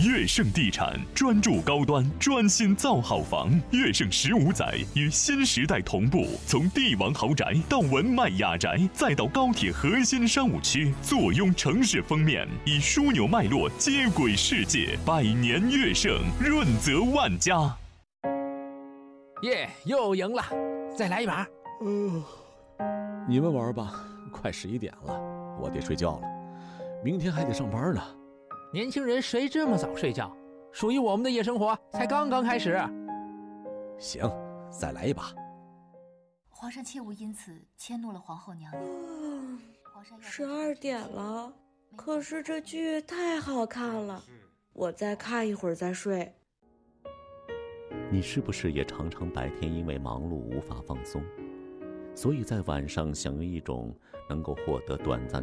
悦盛地产专注高端，专心造好房。悦盛15载与新时代同步，从帝王豪宅到文迈雅宅，再到高铁核心商务区，坐拥城市封面，以枢纽脉络接轨世界。百年悦盛，润泽万家。 耶，又赢了，再来一把。 你们玩吧，快11点了，我得睡觉了，明天还得上班呢。 年轻人谁这么早睡觉？属于我们的夜生活才刚刚开始。 行，再来一把。 皇上切勿因此迁怒了皇后娘娘。 12点了，可是这剧太好看了，我再看一会儿再睡。 你是不是也常常白天因为忙碌无法放松，所以在晚上想用一种能够获得短暂